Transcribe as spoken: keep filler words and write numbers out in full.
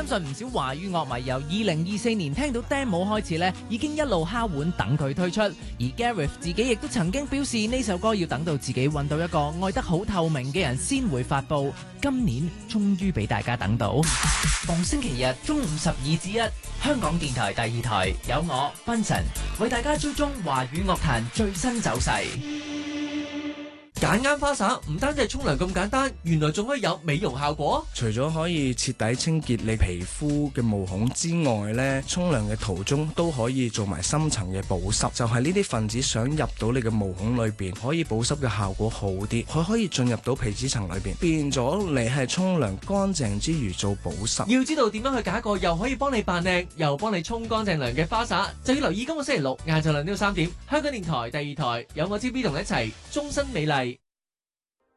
信唔少華語樂迷由二零二四年聽到 demo 開始咧，已經一路敲碗等佢推出。而 Gareth 自己亦都曾經表示呢首歌要等到自己揾到一個愛得好透明嘅人先會發佈。今年終於俾大家等到。逢星期日中午十二至一，香港電台第二台有我 Benson 為大家追蹤華語樂壇最新走勢。 揀啱花灑唔單止係沖涼咁簡單，原來仲可以有美容效果。 除咗可以徹底清潔你皮膚嘅毛孔之外呢，沖涼嘅途中都可以做埋深層嘅保濕，就係呢啲分子想入到你嘅毛孔裏邊，可以保濕嘅效果好啲，佢可以進入到皮脂層裏邊，變咗你係沖涼乾淨之餘做保濕。 要知道點樣去揀一個又可以幫你扮靚又幫你沖乾淨涼嘅花灑，就要留意今個星期六晏晝兩點到三點，香港電台第二台有我 T B 同你一齊終身美麗。